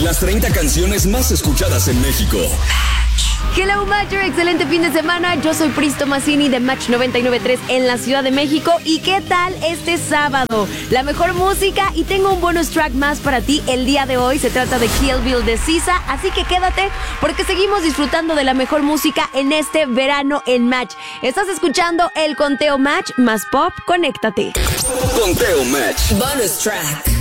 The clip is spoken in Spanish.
Las 30 canciones más escuchadas en México. Hello Matcher, excelente fin de semana. Yo soy Pristo Mazzini de Match 99.3 en la Ciudad de México. ¿Y qué tal este sábado? La mejor música y tengo un bonus track más para ti el día de hoy. Se trata de Kill Bill de SZA, así que quédate porque seguimos disfrutando de la mejor música en este verano en Match. Estás escuchando el Conteo Match más Pop. Conéctate. Conteo Match. Bonus track.